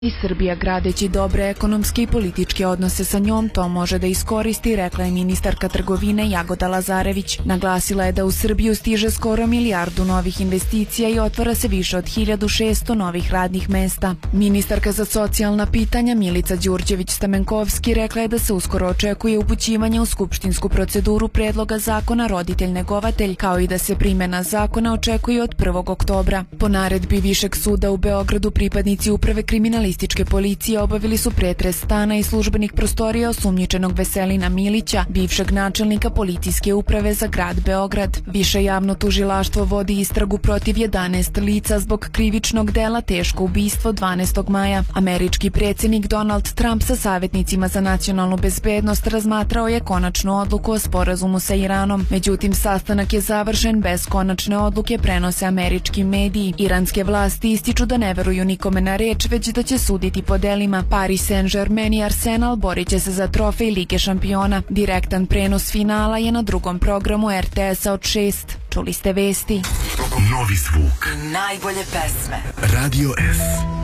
I Srbija, gradeći dobre ekonomske i političke odnose sa njom, to može da iskoristi, rekla je ministarka trgovine Jagoda Lazarević. Naglasila je da u Srbiju stiže skoro 1 milijardu novih investicija i otvara se više od 1600 novih radnih mesta. Ministarka za socijalna pitanja Milica Đurđević-Stamenkovski rekla je da se uskoro očekuje upućivanje u skupštinsku proceduru predloga zakona roditelj-negovatelj, kao i da se primjena zakona očekuje od 1. oktobra. Po naredbi Višeg suda u Beogradu, pripadnici uprave kriminalističke policije obavili su pretres stana i službenih prostorija osumnjičenog Veselina Milića, bivšeg načelnika policijske uprave za grad Beograd. Više javno tužilaštvo vodi istragu protiv 11 lica zbog krivičnog dela teško ubistvo 12. maja. Američki predsjednik Donald Trump sa savjetnicima za nacionalnu bezbednost razmatrao je konačnu odluku o sporazumu sa Iranom. Međutim, sastanak je završen bez konačne odluke, prenose američki mediji. Iranske vlasti ističu da ne veruju nikome na reč, već da će suditi po delima. Paris Saint-Germain i Arsenal borit će se za trofej Lige šampiona. Direktan prenos finala je na drugom programu RTS-a od 6. Čuli ste vesti. Novi zvuk. Najbolje pesme. Radio S.